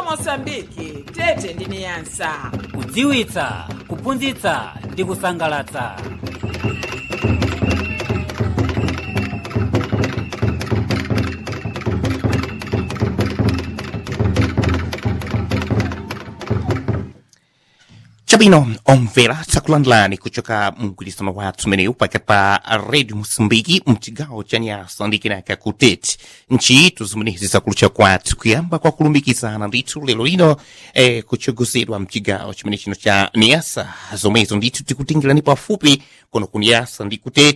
Mosambiki tete ndi Niasa. Kudziwitsa, kuphunzitsa ndi kusangalatsa. Chabwino omvera tsakulandilani kuchoka mgwirizano wathu umenewu pakati pa Radio Mosambiki mchigawo cha Niasa ndi kenaka kutete ntchito zimenezi zakulucha kwathu kuyamba kwa kulumikizana ndithu lero lino kuchogozedwa mchigawo chimene chino cha Niasa zomwezo ndithu tikutingirani pafupi kono ku Niasa ndi kutete